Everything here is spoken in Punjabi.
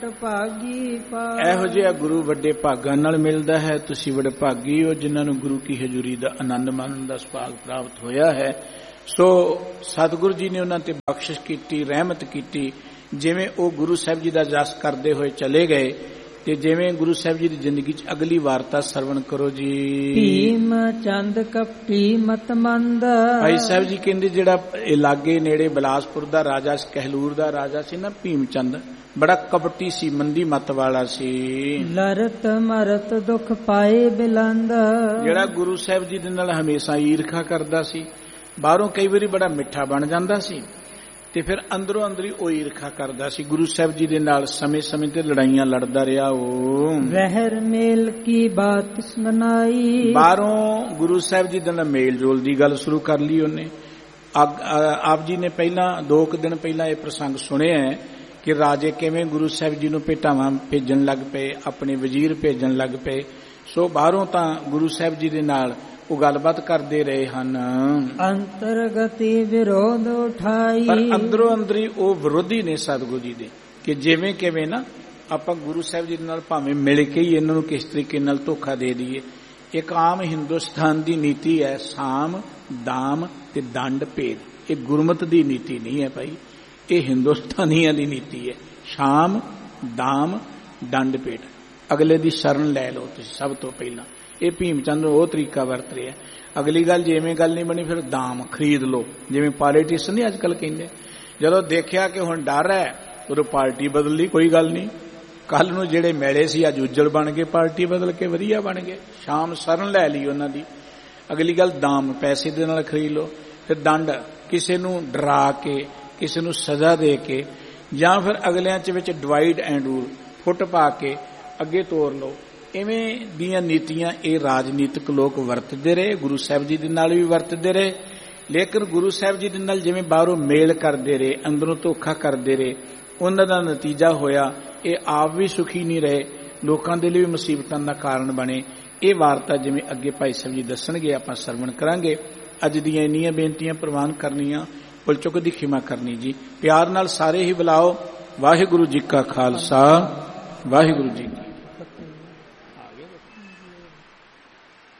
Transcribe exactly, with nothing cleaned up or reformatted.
ਭਾਗੀ ਪਾਏ। ਇਹੋ ਜਿਹਾ ਗੁਰੂ ਵੱਡੇ ਭਾਗਾਂ ਨਾਲ ਮਿਲਦਾ ਹੈ। ਤੁਸੀਂ ਵੱਡੇ ਭਾਗੀ ਹੋ ਜਿਨ੍ਹਾਂ ਨੂੰ ਗੁਰੂ ਕੀ ਹਜ਼ੂਰੀ ਦਾ ਆਨੰਦ ਮਾਣਨ ਦਾ ਸੁਭਾਗ ਪ੍ਰਾਪਤ ਹੋਇਆ ਹੈ। ਸੋ ਸਤਿਗੁਰੂ ਜੀ ਨੇ ਉਹਨਾਂ ਤੇ ਬਖਸ਼ਿਸ਼ ਕੀਤੀ, ਰਹਿਮਤ ਕੀਤੀ। ਜਿਵੇਂ ਉਹ ਗੁਰੂ ਸਾਹਿਬ ਜੀ ਦਾ ਜਸ ਕਰਦੇ ਹੋਏ ਚਲੇ ਗਏ ਤੇ ਜਿਵੇਂ ਗੁਰੂ ਸਾਹਿਬ ਜੀ ਦੀ ਜ਼ਿੰਦਗੀ 'ਚ ਅਗਲੀ ਵਾਰਤਾ ਸਰਵਣ ਕਰੋ ਜੀ। ਭੀਮ ਚੰਦ ਕਪਟੀ ਮਤ ਮੰਦ। ਭਾਈ ਸਾਹਿਬ ਜੀ ਕਹਿੰਦੇ ਜਿਹੜਾ ਇਹ ਲਾਗੇ ਨੇੜੇ ਬਿਲਾਸਪੁਰ ਦਾ ਰਾਜਾ ਕਹਿਲੂਰ ਦਾ ਰਾਜਾ ਸੀ ਨਾ ਭੀਮ ਚੰਦ, ਬੜਾ ਕਪਟੀ ਸੀ, ਮੰਦੀ ਮਤ ਵਾਲਾ ਸੀ। ਲਰਤ ਮਰਤ ਦੁੱਖ ਪਾਏ ਬਿਲੰਦ। ਜਿਹੜਾ ਗੁਰੂ ਸਾਹਿਬ ਜੀ ਦੇ ਨਾਲ ਹਮੇਸ਼ਾ ਈਰਖਾ ਕਰਦਾ ਸੀ। ਬਾਹਰੋਂ ਕਈ ਵਾਰੀ ਬੜਾ ਮਿੱਠਾ ਬਣ ਜਾਂਦਾ ਸੀ ਤੇ ਫਿਰ ਅੰਦਰੋਂ ਅੰਦਰੀ ਉਹ ਈਰਖਾ ਕਰਦਾ ਸੀ। ਗੁਰੂ ਸਾਹਿਬ ਜੀ ਦੇ ਨਾਲ ਸਮੇਂ ਸਮੇਂ ਤੇ ਲੜਾਈਆਂ ਲੜਦਾ ਰਿਹਾ। ਉਹ ਰਹਿਰ ਮੇਲ ਕੀ ਬਾਤ ਸੁਣਾਈ। ਬਾਹਰੋਂ ਗੁਰੂ ਸਾਹਿਬ ਜੀ ਦੇ ਨਾਲ ਮੇਲ ਜੋਲ ਦੀ ਗੱਲ ਸ਼ੁਰੂ ਕਰ ਲਈ ਉਹਨੇ। ਆਪ ਜੀ ਨੇ ਪਹਿਲਾਂ ਦੋ ਕੁ ਦਿਨ ਪਹਿਲਾਂ ਇਹ ਪ੍ਰਸੰਗ ਸੁਣਿਆ ਕਿ ਰਾਜੇ ਕਿਵੇਂ ਗੁਰੂ ਸਾਹਿਬ ਜੀ ਨੂੰ ਭੇਟਾਵਾਂ ਭੇਜਣ ਲੱਗ ਪਏ, ਆਪਣੇ ਵਜ਼ੀਰ ਭੇਜਣ ਲੱਗ ਪਏ। ਸੋ ਬਾਹਰੋਂ ਤਾਂ ਗੁਰੂ ਸਾਹਿਬ ਜੀ ਦੇ ਨਾਲ ਉਹ ਗੱਲਬਾਤ ਕਰਦੇ ਰਹੇ ਹਨ। ਅੰਤਰਗਤੀ ਵਿਰੋਧ ਉਠਾਈ। ਪਰ ਅੰਦਰੋਂ ਅੰਦਰੀ ਉਹ ਵਿਰੋਧੀ ਨੇ ਸਤਿਗੁਰੂ ਜੀ ਦੇ, ਕਿ ਜਿਵੇਂ ਕਿਵੇਂ ਨਾ ਆਪਾਂ ਗੁਰੂ ਸਾਹਿਬ ਜੀ ਦੇ ਨਾਲ ਭਾਵੇਂ ਮਿਲ ਕੇ ਹੀ ਇਹਨਾਂ ਨੂੰ ਕਿਸ ਤਰੀਕੇ ਨਾਲ ਧੋਖਾ ਦੇ ਦਈਏ। ਇੱਕ ਆਮ ਹਿੰਦੁਸਤਾਨ ਦੀ ਨੀਤੀ ਹੈ ਸਾਮ ਦਾਮ ਤੇ ਦੰਡ ਭੇਦ। ਇਹ ਗੁਰਮਤਿ ਦੀ ਨੀਤੀ ਨਹੀਂ ਹੈ ਭਾਈ, ਇਹ ਹਿੰਦੁਸਤਾਨੀਆਂ ਦੀ ਨੀਤੀ ਹੈ। ਸ਼ਾਮ ਦਾਮ ਦੰਡ ਭੇਦ। ਅਗਲੇ ਦੀ ਸ਼ਰਨ ਲੈ ਲਓ ਤੁਸੀਂ ਸਭ ਤੋਂ ਪਹਿਲਾਂ। ਇਹ ਭੀਮ ਚੰਦ ਉਹ ਤਰੀਕਾ ਵਰਤ ਰਿਹਾ। ਅਗਲੀ ਗੱਲ ਜਿਵੇਂ ਗੱਲ ਨਹੀਂ ਬਣੀ ਫਿਰ ਦਾਮ ਖਰੀਦ ਲਓ, ਜਿਵੇਂ ਪੋਲੀਟੀਸ਼ਨ ਨਹੀਂ ਅੱਜ ਕੱਲ੍ਹ ਕਹਿੰਦੇ। ਜਦੋਂ ਦੇਖਿਆ ਕਿ ਹੁਣ ਡਰ ਹੈ ਉਦੋਂ ਪਾਰਟੀ ਬਦਲ ਲਈ, ਕੋਈ ਗੱਲ ਨਹੀਂ। ਕੱਲ ਨੂੰ ਜਿਹੜੇ ਮੈਲੇ ਸੀ ਅੱਜ ਉੱਜਲ ਬਣ ਗਏ, ਪਾਰਟੀ ਬਦਲ ਕੇ ਵਧੀਆ ਬਣ ਗਏ। ਸ਼ਾਮ ਸ਼ਰਨ ਲੈ ਲਈ ਉਹਨਾਂ ਦੀ। ਅਗਲੀ ਗੱਲ ਦਾਮ ਪੈਸੇ ਦੇ ਨਾਲ ਖਰੀਦ ਲਓ। ਫਿਰ ਦੰਡ ਕਿਸੇ ਨੂੰ ਡਰਾ ਕੇ, ਕਿਸੇ ਨੂੰ ਸਜ਼ਾ ਦੇ ਕੇ, ਜਾਂ ਫਿਰ ਅਗਲਿਆਂ ਚ ਵਿੱਚ ਡਿਵਾਈਡ ਐਂਡ ਰੂਲ ਫੁੱਟ ਪਾ ਕੇ ਅੱਗੇ ਤੋਰ ਲਓ। ਇਵੇਂ ਦੀਆਂ ਨੀਤੀਆਂ ਇਹ ਰਾਜਨੀਤਿਕ ਲੋਕ ਵਰਤਦੇ ਰਹੇ, ਗੁਰੂ ਸਾਹਿਬ ਜੀ ਦੇ ਨਾਲ ਵੀ ਵਰਤਦੇ ਰਹੇ। ਲੇਕਿਨ ਗੁਰੂ ਸਾਹਿਬ ਜੀ ਦੇ ਨਾਲ ਜਿਵੇਂ ਬਾਹਰੋਂ ਮੇਲ ਕਰਦੇ ਰਹੇ, ਅੰਦਰੋਂ ਧੋਖਾ ਕਰਦੇ ਰਹੇ, ਉਹਨਾਂ ਦਾ ਨਤੀਜਾ ਹੋਇਆ ਇਹ ਆਪ ਵੀ ਸੁਖੀ ਨਹੀਂ ਰਹੇ, ਲੋਕਾਂ ਦੇ ਲਈ ਵੀ ਮੁਸੀਬਤਾਂ ਦਾ ਕਾਰਨ ਬਣੇ। ਇਹ ਵਾਰਤਾ ਜਿਵੇਂ ਅੱਗੇ ਭਾਈ ਸਾਹਿਬ ਜੀ ਦੱਸਣਗੇ ਆਪਾਂ ਸਰਵਣ ਕਰਾਂਗੇ। ਅੱਜ ਦੀਆਂ ਇੰਨੀਆਂ ਬੇਨਤੀਆਂ ਪ੍ਰਵਾਨ ਕਰਨੀਆਂ, ਭੁੱਲ ਚੁੱਕ ਦੀ ਖਿਮਾ ਕਰਨੀ ਜੀ। ਪਿਆਰ ਨਾਲ ਸਾਰੇ ਹੀ ਬੁਲਾਓ। ਵਾਹਿਗੁਰੂ ਜੀ ਕਾ ਖਾਲਸਾ, ਵਾਹਿਗੁਰੂ ਜੀ ਕੀ